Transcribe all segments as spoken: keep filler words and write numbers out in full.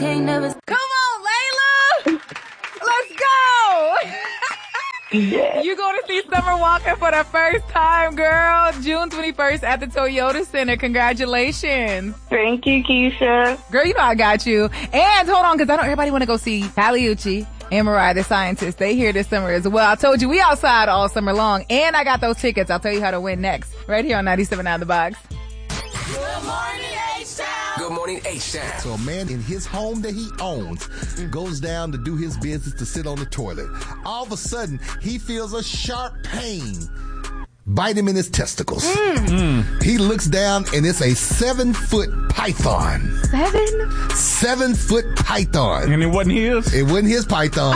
can't never. Come on, Layla! Let's go! Yes. You going to see Summer Walker for the first time, girl. June twenty-first at the Toyota Center. Congratulations. Thank you, Keisha. Girl, you know I got you. And hold on, because I know everybody want to go see Paliucci and Mariah the Scientist. They here this summer as well. I told you, we outside all summer long. And I got those tickets. I'll tell you how to win next. Right here on ninety-seven point nine The Box. Good morning, H-Town. Good morning, H-Town. So a man in his home that he owns goes down to do his business to sit on the toilet. All of a sudden, he feels a sharp pain bite him in his testicles. Mm. He looks down and it's a seven-foot python. Seven? Seven-foot python. And it wasn't his? It wasn't his python.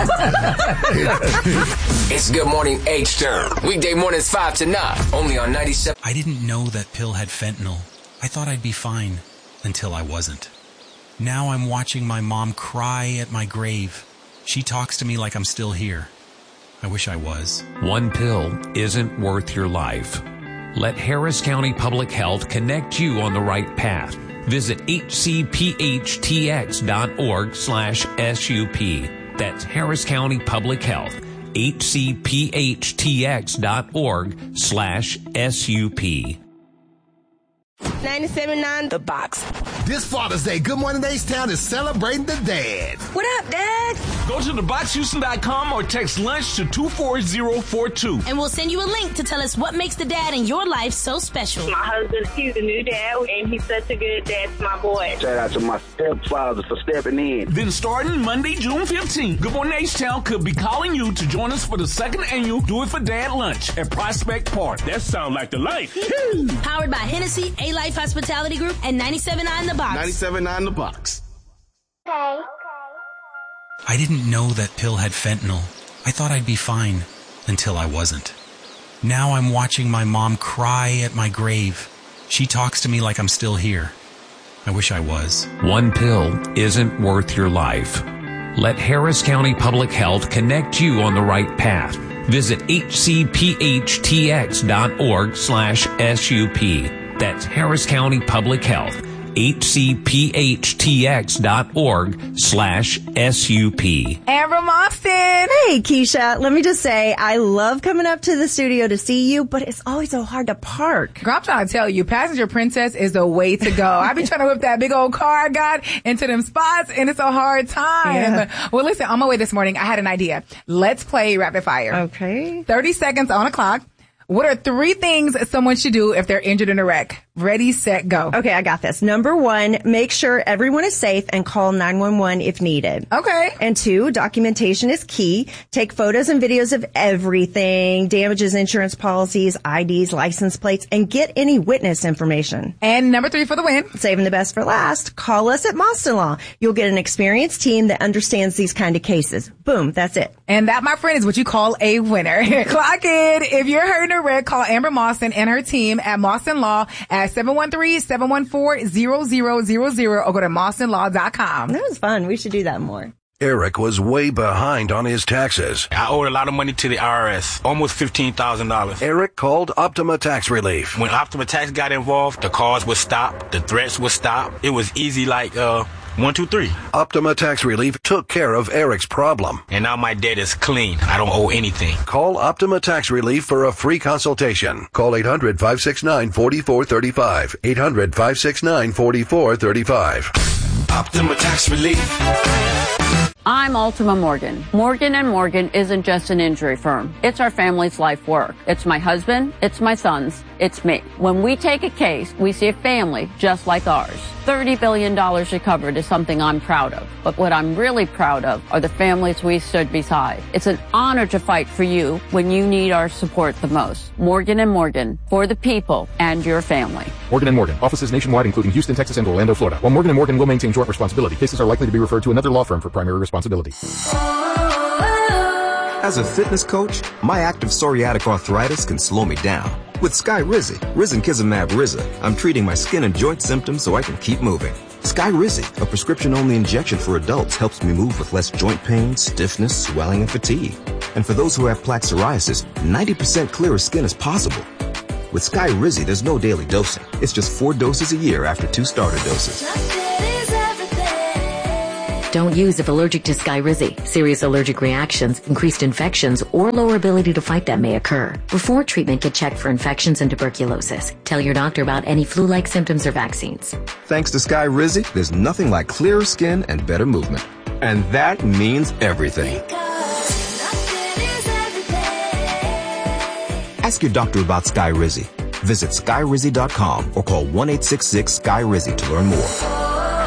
It's Good Morning H-Town. Weekday mornings five to nine. Only on ninety-seven. I didn't know that pill had fentanyl. I thought I'd be fine until I wasn't. Now I'm watching my mom cry at my grave. She talks to me like I'm still here. I wish I was. One pill isn't worth your life. Let Harris County Public Health connect you on the right path. Visit H C P H T X dot org slash S U P. That's Harris County Public Health. H C P H T X dot org slash S U P. ninety-seven point nine The Box. This Father's Day, Good Morning H-Town is celebrating the dad. What up, Dad? Go to the box houston dot com or text lunch to two four zero four two. And we'll send you a link to tell us what makes the dad in your life so special. My husband, he's a new dad, and he's such a good dad to my boy. Shout out to my stepfather for stepping in. Then starting Monday, June fifteenth, Good Morning H-Town could be calling you to join us for the second annual Do It For Dad lunch at Prospect Park. That sounds like the life. Powered by Hennessy, A-Life Hospitality Group, and ninety-seven point nine The Box. ninety-seven point nine The Box. Okay. I didn't know that pill had fentanyl. I thought I'd be fine until I wasn't. Now I'm watching my mom cry at my grave. She talks to me like I'm still here. I wish I was. One pill isn't worth your life. Let Harris County Public Health connect you on the right path. Visit H C P H T X dot org slash S U P. That's Harris County Public Health. H C P H T X dot org slash S U P. Amber Moston. Hey, Keisha. Let me just say, I love coming up to the studio to see you, but it's always so hard to park. Girl, I'm trying to tell you, Passenger Princess is the way to go. I be trying to whip that big old car I got into them spots, and it's a hard time. Yeah. Well, listen, on my way this morning, I had an idea. Let's play Rapid Fire. Okay. thirty seconds on a clock. What are three things someone should do if they're injured in a wreck? Ready, set, go. Okay, I got this. Number one, make sure everyone is safe and call nine one one if needed. Okay. And two, documentation is key. Take photos and videos of everything, damages, insurance policies, I Ds, license plates, and get any witness information. And number three for the win. Saving the best for last. Call us at Moston Law. You'll get an experienced team that understands these kind of cases. Boom, that's it. And that, my friend, is what you call a winner. Clock in. If you're hurt in a wreck, call Amber Moston and her team at Moston Law at seven one three, seven one four, zero zero zero zero or go to Moston Law dot com. That was fun. We should do that more. Eric was way behind on his taxes. I owed a lot of money to the I R S, almost fifteen thousand dollars. Eric called Optima Tax Relief. When Optima Tax got involved, the calls would stop, the threats would stop. It was easy like, uh, one, two, three. Optima Tax Relief took care of Eric's problem. And now my debt is clean. I don't owe anything. Call Optima Tax Relief for a free consultation. Call eight hundred, five six nine, four four three five. eight hundred, five six nine, four four three five. Optima Tax Relief. I'm Ultima Morgan. Morgan and Morgan isn't just an injury firm. It's our family's life work. It's my husband, it's my sons, it's me. When we take a case, we see a family just like ours. thirty billion dollars recovered is something I'm proud of. But what I'm really proud of are the families we stood beside. It's an honor to fight for you when you need our support the most. Morgan and Morgan, for the people and your family. Morgan and Morgan, offices nationwide including Houston, Texas, and Orlando, Florida. While Morgan and Morgan will maintain joint responsibility, cases are likely to be referred to another law firm for primary responsibility. As a fitness coach, my active psoriatic arthritis can slow me down. With Skyrizi, Risankizumab Riza, I'm treating my skin and joint symptoms so I can keep moving. Skyrizi, a prescription-only injection for adults, helps me move with less joint pain, stiffness, swelling, and fatigue. And for those who have plaque psoriasis, ninety percent clearer skin is possible. With Skyrizi, there's no daily dosing. It's just four doses a year after two starter doses. Don't use if allergic to Skyrizi. Serious allergic reactions, increased infections, or lower ability to fight them may occur. Before treatment, get checked for infections and tuberculosis. Tell your doctor about any flu-like symptoms or vaccines. Thanks to Skyrizi, there's nothing like clearer skin and better movement. And that means everything. Ask your doctor about Skyrizi. Visit Skyrizi dot com or call one eight six six Skyrizi to learn more.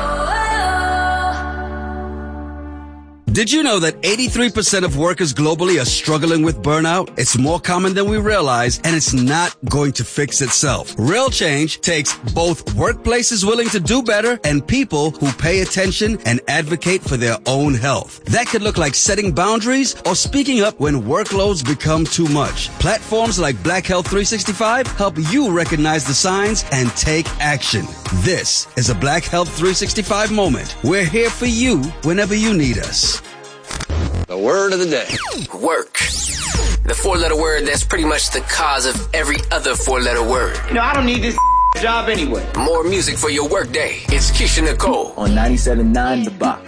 Did you know that eighty-three percent of workers globally are struggling with burnout? It's more common than we realize, and it's not going to fix itself. Real change takes both workplaces willing to do better and people who pay attention and advocate for their own health. That could look like setting boundaries or speaking up when workloads become too much. Platforms like Black Health three sixty-five help you recognize the signs and take action. This is a Black Health three sixty-five moment. We're here for you whenever you need us. The word of the day. Work. The four-letter word that's pretty much the cause of every other four-letter word. You know, I don't need this job anyway. More music for your work day. It's Keisha Nicole on ninety-seven point nine The Box.